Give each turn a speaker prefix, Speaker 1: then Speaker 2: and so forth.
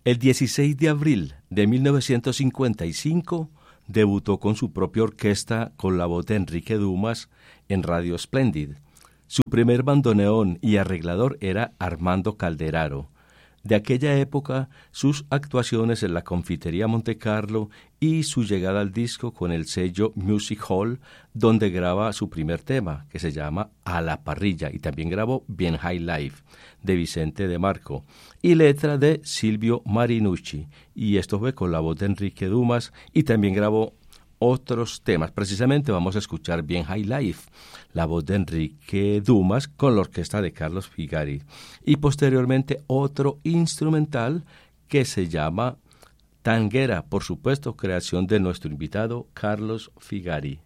Speaker 1: El 16 de abril de 1955 debutó con su propia orquesta con la voz de Enrique Dumas en Radio Splendid. Su primer bandoneón y arreglador era Armando Calderaro. De aquella época, sus actuaciones en la Confitería Montecarlo y su llegada al disco con el sello Music Hall, donde graba su primer tema, que se llama A la Parrilla, y también grabó Bien High Life, de Vicente de Marco, y letra de Silvio Marinucci, y esto fue con la voz de Enrique Dumas, y también grabó otros temas. Precisamente vamos a escuchar Bien High Life, la voz de Enrique Dumas con la orquesta de Carlos Figari, y posteriormente otro instrumental que se llama Tanguera, por supuesto, creación de nuestro invitado Carlos Figari.